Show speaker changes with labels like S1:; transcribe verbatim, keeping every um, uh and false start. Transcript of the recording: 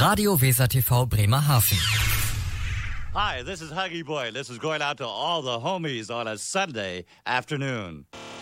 S1: Radio Weser T V Bremerhaven.
S2: Hi, this is Huggy Boy. This is going out to all the homies on a Sunday afternoon.